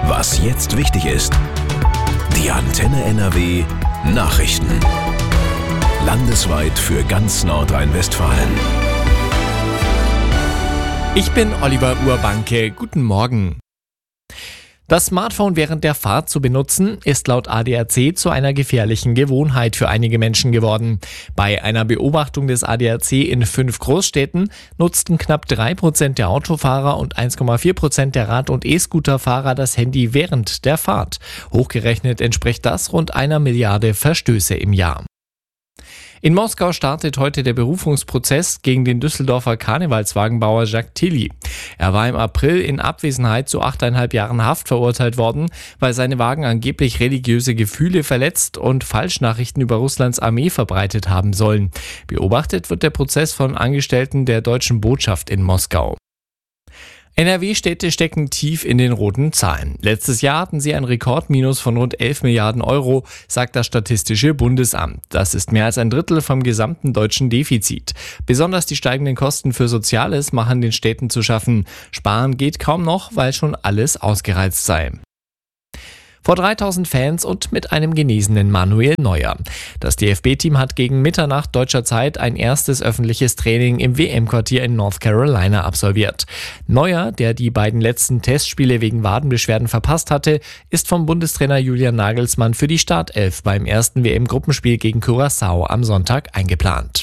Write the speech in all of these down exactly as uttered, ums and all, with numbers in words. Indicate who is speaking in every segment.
Speaker 1: Was jetzt wichtig ist. Die Antenne N R W Nachrichten. Landesweit für ganz Nordrhein-Westfalen.
Speaker 2: Ich bin Oliver Urbanke. Guten Morgen. Das Smartphone während der Fahrt zu benutzen, ist laut A D A C zu einer gefährlichen Gewohnheit für einige Menschen geworden. Bei einer Beobachtung des A D A C in fünf Großstädten nutzten knapp drei Prozent der Autofahrer und eins Komma vier Prozent der Rad- und E-Scooterfahrer das Handy während der Fahrt. Hochgerechnet entspricht das rund einer Milliarde Verstöße im Jahr. In Moskau startet heute der Berufungsprozess gegen den Düsseldorfer Karnevalswagenbauer Jacques Tilly. Er war im April in Abwesenheit zu achteinhalb Jahren Haft verurteilt worden, weil seine Wagen angeblich religiöse Gefühle verletzt und Falschnachrichten über Russlands Armee verbreitet haben sollen. Beobachtet wird der Prozess von Angestellten der deutschen Botschaft in Moskau. N R W-Städte stecken tief in den roten Zahlen. Letztes Jahr hatten sie ein Rekordminus von rund elf Milliarden Euro, sagt das Statistische Bundesamt. Das ist mehr als ein Drittel vom gesamten deutschen Defizit. Besonders die steigenden Kosten für Soziales machen den Städten zu schaffen. Sparen geht kaum noch, weil schon alles ausgereizt sei. Vor dreitausend Fans und mit einem genesenen Manuel Neuer. Das D F B-Team hat gegen Mitternacht deutscher Zeit ein erstes öffentliches Training im W M-Quartier in North Carolina absolviert. Neuer, der die beiden letzten Testspiele wegen Wadenbeschwerden verpasst hatte, ist vom Bundestrainer Julian Nagelsmann für die Startelf beim ersten W M-Gruppenspiel gegen Curaçao am Sonntag eingeplant.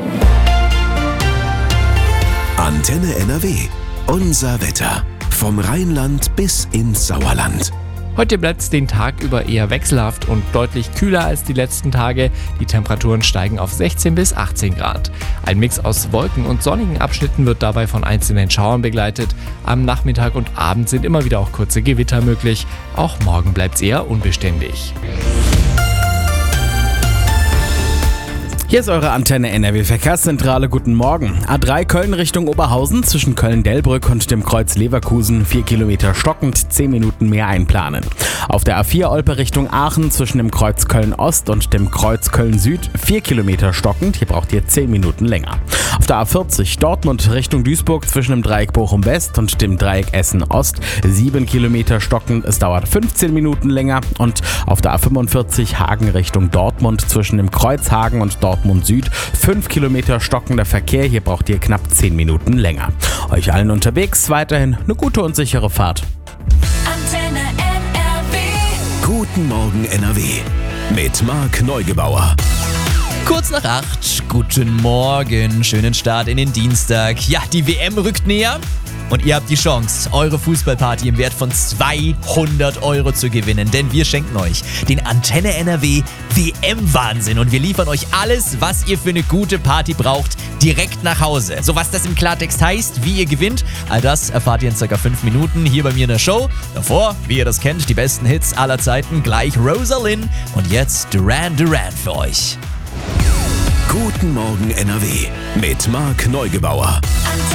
Speaker 1: Antenne N R W. Unser Wetter. Vom Rheinland bis ins Sauerland.
Speaker 2: Heute bleibt es den Tag über eher wechselhaft und deutlich kühler als die letzten Tage. Die Temperaturen steigen auf sechzehn bis achtzehn Grad. Ein Mix aus Wolken und sonnigen Abschnitten wird dabei von einzelnen Schauern begleitet. Am Nachmittag und Abend sind immer wieder auch kurze Gewitter möglich. Auch morgen bleibt es eher unbeständig.
Speaker 3: Hier ist eure Antenne N R W Verkehrszentrale. Guten Morgen. A drei Köln Richtung Oberhausen zwischen Köln-Delbrück und dem Kreuz Leverkusen. vier Kilometer stockend, zehn Minuten mehr einplanen. Auf der A vier Olpe Richtung Aachen zwischen dem Kreuz Köln-Ost und dem Kreuz Köln-Süd. vier Kilometer stockend, hier braucht ihr zehn Minuten länger. Auf der A vierzig Dortmund Richtung Duisburg zwischen dem Dreieck Bochum-West und dem Dreieck Essen-Ost. sieben Kilometer stockend, es dauert fünfzehn Minuten länger. Und auf der A fünfundvierzig Hagen Richtung Dortmund zwischen dem Kreuz Hagen und Dortmund Dortmund Süd. fünf Kilometer stockender Verkehr, hier braucht ihr knapp zehn Minuten länger. Euch allen unterwegs weiterhin eine gute und sichere Fahrt.
Speaker 4: Antenne N R W.
Speaker 1: Guten Morgen N R W. Mit Marc Neugebauer.
Speaker 5: Kurz nach acht, guten Morgen, schönen Start in den Dienstag. Ja, die W M rückt näher und ihr habt die Chance, eure Fußballparty im Wert von zweihundert Euro zu gewinnen. Denn wir schenken euch den Antenne N R W W M-Wahnsinn und wir liefern euch alles, was ihr für eine gute Party braucht, direkt nach Hause. So, was das im Klartext heißt, wie ihr gewinnt, all das erfahrt ihr in circa fünf Minuten hier bei mir in der Show. Davor, wie ihr das kennt, die besten Hits aller Zeiten, gleich Rosalind und jetzt Duran Duran für euch.
Speaker 1: Guten Morgen N R W mit Marc Neugebauer.
Speaker 4: Antenne